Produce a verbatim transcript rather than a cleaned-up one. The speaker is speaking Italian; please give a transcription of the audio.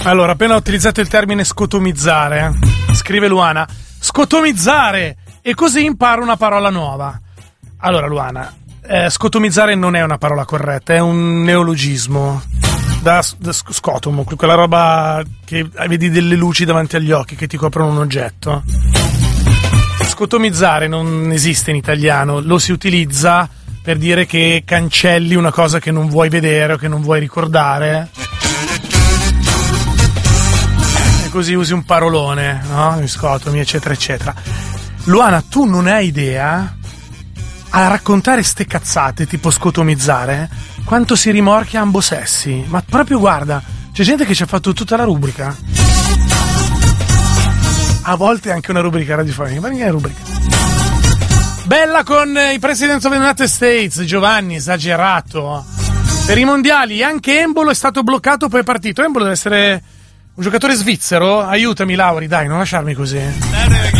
Allora, appena ho utilizzato il termine scotomizzare, scrive Luana, scotomizzare, e così imparo una parola nuova. Allora, Luana, eh, scotomizzare non è una parola corretta, è un neologismo. Da, da scotomo, quella roba che vedi delle luci davanti agli occhi che ti coprono un oggetto. Scotomizzare non esiste in italiano, lo si utilizza per dire che cancelli una cosa che non vuoi vedere o che non vuoi ricordare. E così usi un parolone, no? Scotomi, eccetera, eccetera. Luana, tu non hai idea a raccontare ste cazzate tipo scotomizzare quanto si rimorchia ambo sessi. Ma proprio guarda, c'è gente che ci ha fatto tutta la rubrica. A volte anche una rubrica radiofonica. Ma che è rubrica? Bella con i President of the United States, Giovanni, esagerato. Per i mondiali anche Embolo è stato bloccato, poi è partito. Embolo deve essere un giocatore svizzero. Aiutami, Lauri, dai, non lasciarmi così.